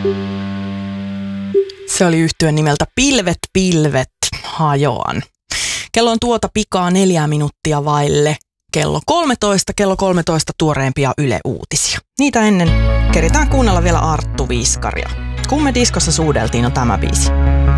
Se oli yhtyeen nimeltä Pilvet, pilvet, hajoan. Kello on tuota pikaa 4 minuuttia vaille. Kello 13 tuoreempia Yle-uutisia. Niitä ennen keritään kuunnella vielä Arttu Viskaria. Kun me diskossa suudeltiin on tämä biisi.